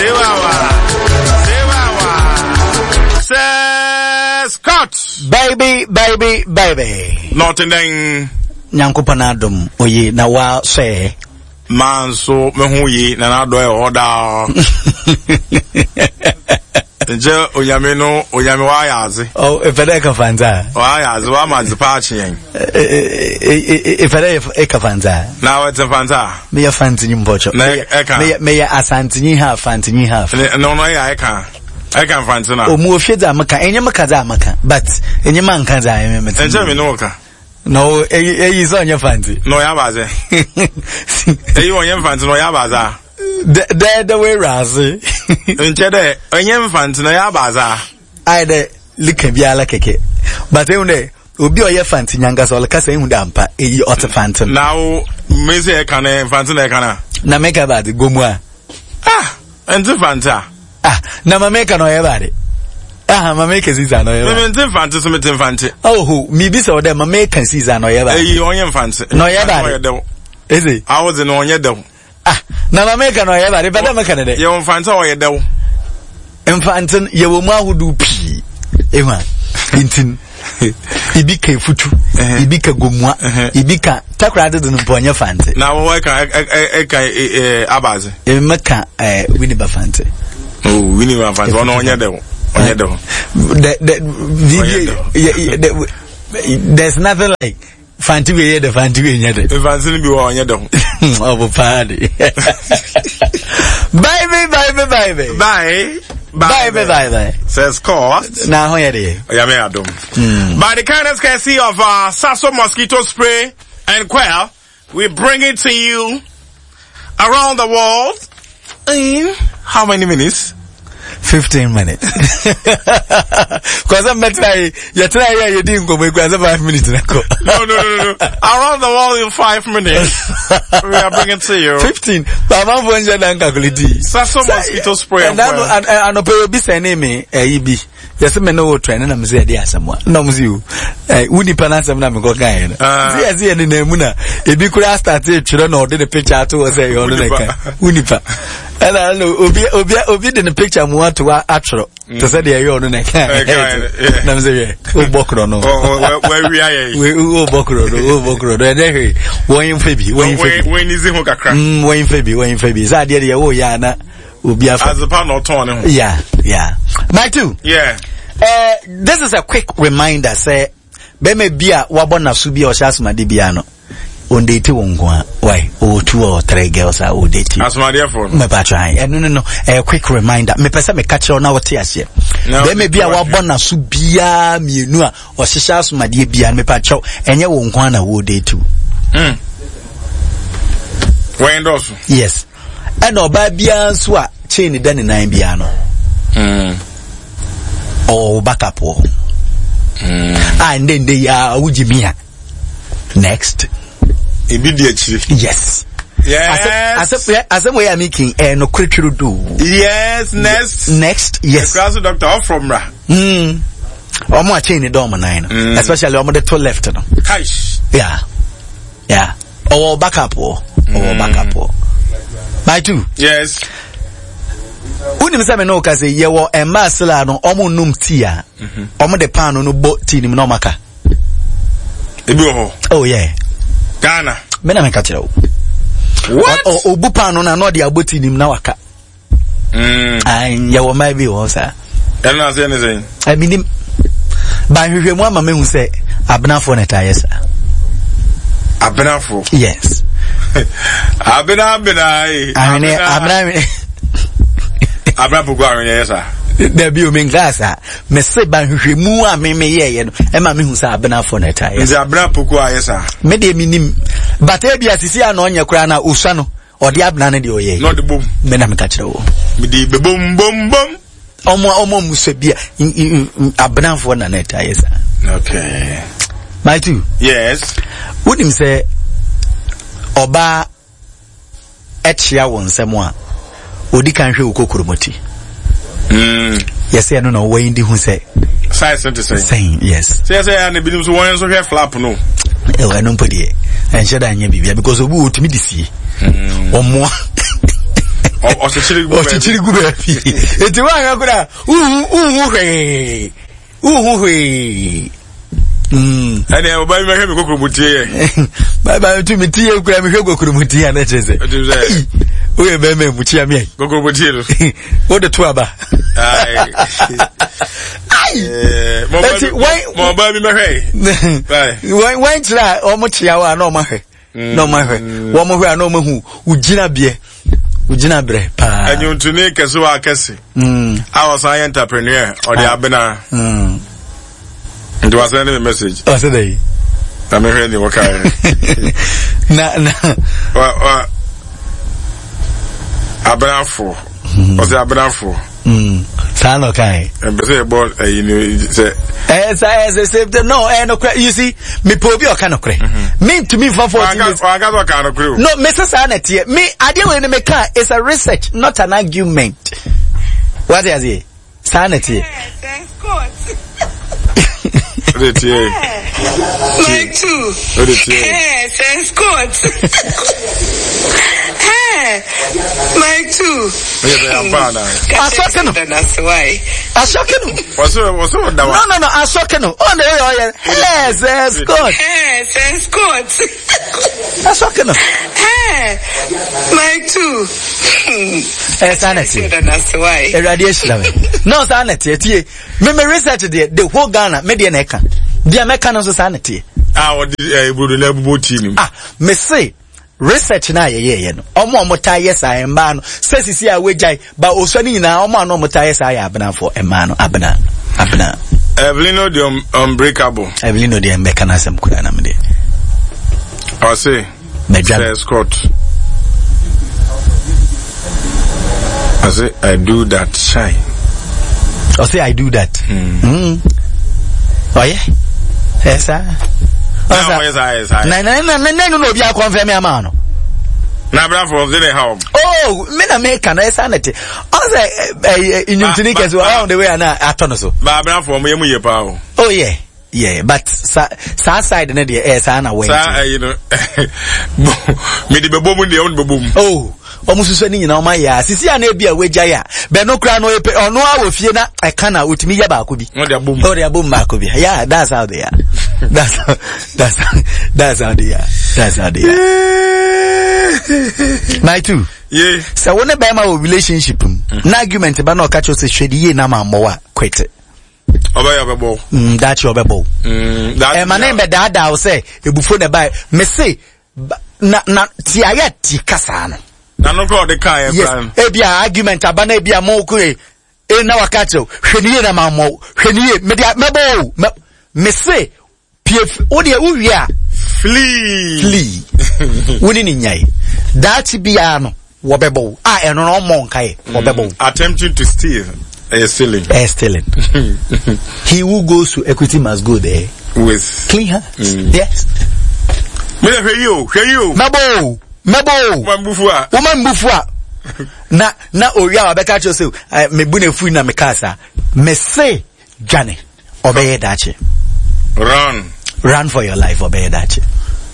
Scott. Baby. Nothing then. Nyankopanadum oye na wa say. Man so me hu yi na na do e order. Nje oyame wa yaze. Oh, efere ka fanza. Wa yaze wa ma zipa achi yen. Efere ka fanza. Na wa te fanza. Me ya fantinyi mbocho. Me ya asantinyi half. No ya eka. I can find na. O mu ofie da maka, enye maka da maka, but enye man kan da me meti. Enje me no ka. No, eyi so onye fanti. No ya baze. Eyi onye fanti no ya baza. The way razi. Enje de onye fanti no ya baza. Ai de like bia la keke. But ehunde obi oye fanti nyanga so ka se ehunde ampa eyi ot fanti. Now me say e kan fanti na e kan na make bad gomu a. Enje fanta. Na mameka no yebare. Mameka siza no yebare. Me infante so me infante. Oh, mi bi se o de mameka siza no yebare. Onye infante. No yebare. Ezi. Awoze no onye dew. Na mameka no yebare, bada maka ne de. Ye infante o ye dew. Infante ye wo mu ahudu pi. Ehwa. Intin. Ibika futu. Ibika gomua. Ibika takrade do no ponye fante. Na wo ka abaze. E meka Winnie Bafante. Oh, we need to find one on your devil. There's nothing like Fanti we the Fanti we yet. If I see you on your devil. Oh, party. Bye. Says cost. Now, here they are. By the kindness courtesy of Sasso mosquito spray and quail, we bring it to you around the world. In how many minutes? 15 minutes. Cause I'm try you didn't go 5 minutes. No. Around the world in 5 minutes. We are bringing to you 15. Mama Vonja dan calculate. Sasso mosquito spray and no pay be say name EB. Yes, me no train na me say dey asamo. No me you. Uni panasem na me go guy. See any name na. Ebi kura start twerɛ na ɔde the picture to say you no like. Unipa. And I know obi the picture mu to atwerɛ. To say dey you no like. Na me say o bokro no. Where we are. We o bokro. And then when febi. When is it ho kakra? When febi. Za dey dey wo ya na. As a partner turn. Yeah. My two. Yeah. This is a quick reminder. Say, Beme bia wabona subi o shasma di biano. On date wongwa. Why? 2 or 3 girls are all dating. As my dear friend. Me pa try. No. A quick reminder. Me pesa me catch on what here. Beme bia wabona subia mienu a o shasma di biano me pa chow. Enye wongwa na wo date. When does? Yes. And oba bia nso a chain da ne nan bia no. Oh, backup. And then they are Ujimia. Next. Immediately. Yes. Yes. As a way I'm making no critical do. Yes, next. Yes. The doctor from Ra. More chain the dome nine. Especially on the 2 left. Yeah. Or backup. My two. Yes. Unim say me no ka say ye wo emasela no omo num tia. Omo de pan no bo ti nim no maka. Ebi ho. Oh yeah. Ghana. Me na me ka kire wo. What? Obu pan no na no de aboti nim na waka. Ye wo mai bi wo sa. E na say anything. I mean ba hwehwe mu ama me hu say abnafo na ta yes. Abnafo. Yes. Abna. Abrapugo yes sir. There be o mengasa. Me se ba hwehwe mu a me ye no. E ma me hu say abnafo na ta yes. Is abrapugo yes sir. Me de minim. But e bia sisi a na onye kura na osua no. Odi abna na de oye. No de bom. Me na me ka kire wo. Me di be bom. Omo muso bia abnafo na na ta yes sir. Okay. My two. Yes. Would say Oba etchia won semwa odi kan hwe okokuromoti. Yes, I don't know where indi hu say. Size to say. Saying yes. Say and be so one so here flap no. E wa no podi e. En sheda anya bibia because obu otumi disi. Omo. O se chiri gu. O se chiri gu baby. Eti wa nga kura. Uhu. Ane o ba mi hwe me kokrumutie. Bye to me tie kura me hwe kokrumutie na chese. O ye be me mutia me. Kokrumutie lo. O de to aba. Ai. Mo ba mi me hwe. Bye. When try o mo chia wa na o ma hwe. No ma hwe. Wo mo hwe na o ma hu ugina bie. Ugina bre pa. Anyuntuni keso wa kese. I was an entrepreneur or the abena. It was sending a message. Oh, today. I'm hearing you. Okay. Na. Abenafo. Was it Abenafo? San okay. And say about you know say. No, no. You see, me pobi o kind of cray. Me to me for 14 years. I got what kind of crew. No, Mr. Sanity. Me, I didn't want to make car. It's a research, not an argument. What is it? Sanity. Thanks God. Like too. Thanks God. Like too. What's that? No. Asokeno. On the way. Yes, God. Thanks God. Asokeno. Like too. Sanity. Irradiation. No, sanity. Me research the whole Ghana media neka. Dia meka no sanity. Me say research na ye no. Omo taye sa emba no. Sesisi a wejai ba osani nyina omo no taye sa ya abena for emma no abena. Evelino the unbreakable. Evelino the meka na sem kura na me de. I say Scott. I say I do that shy. I say I do that. Oh yeah. Yes sir. Yes. No be a confirm me amano. Na bra for the how. Oh, me na make na sanity. I say inyuntini keso on the way na atono so. Ba bra for me ye pa o. Oh yeah, but side na dey na way. You know. Me di bebo mu dey on bebo mu. Oh. Omususu ni nyina oma ya sisi ya na bia wegya ya be no kra no epe ono a wofie na eka na otimi ya ba ko bi no dey abom ba ko bi yeah that's how they are that's how they are my two yeah so when be ma relationship na argument ba na ka cho se hwede ye na ma mowa quit Obaya bebo. That's your bebo. That's my name be dada o say ebufo na buy me say na ti ayati kasa no. Na no go the car plan. Ebia argument abana ebia mo ku e na wakacho hweniye na mammo hweniye me dia mebo me say pf o de uwia flee woni ni nyai that bia no wo bebo eno no mo nkai wo bebo attempting to steal stealing. He who goes to equity must go there with clean hands. Yes. Me hear you. Mabo. Mambufua. Na oya abeka cho say me bu na fu na me kasa. Me say Johnny obey dachi. Run for your life obey dachi.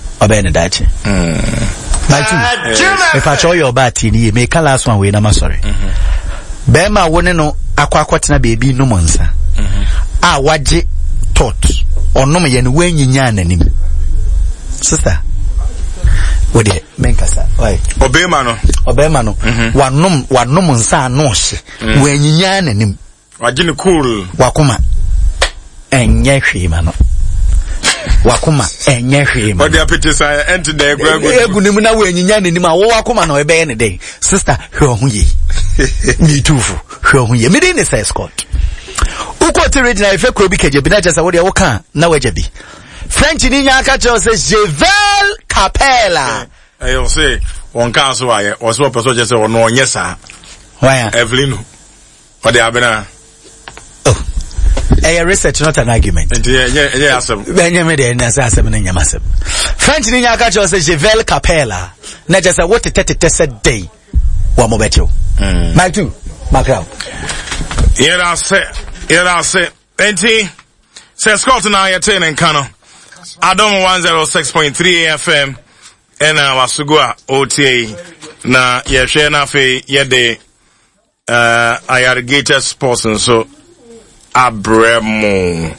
But if I show your bati ni me kala last one we na sorry. Bema wone no akwa baby no monsa. Waje tot. Onom ye no wanyinya nanim. Sister. Wode menkasa. Why? Obema no. Wanom nsa no hye. Wanyinya nanim. Waje ne cool. Wakoma. Enye hwema no. Wakoma enye hwema. What the appetite enter there egunim na wanyinya nanim a wo wakoma no ebe ne dey. Sister hwe ho ye. Me too. Hwe ho ye. Me dey ne say Scott. Uko te regional ife kro bi keje bi na jasa wo de wo kan na wajabi. French ni nya aka cho say Jevel Capella. You say one can so aye o so person just say no onye sa. Why? Evelyn. What they abena. Oh. A research not an argument. Yeah, asem. Benye me dey na say asem na nyama asem. French ni nya aka cho say Jevel Capella. Na just say what tete said day. Wa mo betio. My two. Macron. Yeah, I say. Enti. Say Scott na ya ten en kano. Adom 106.3 FM and Wasugua OTA na yɛhwɛ na afei yɛde irrigated sports nso abrɛ mo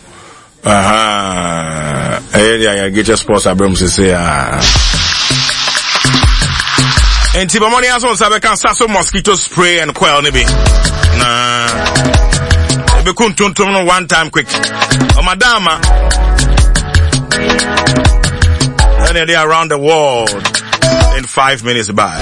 ɛyɛ de irrigated sports abrɛ mo sese enti ba morning aso nsa bɛka Sasso mosquito spray and coil ne bi na ebe kuntuntum no one time quick madama and they are around the world in 5 minutes by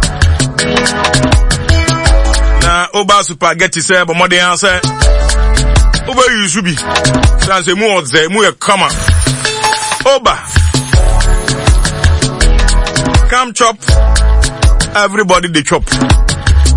na oba spaghetti say but modern answer oba use bi say mu odze mu e kama oba come chop everybody they chop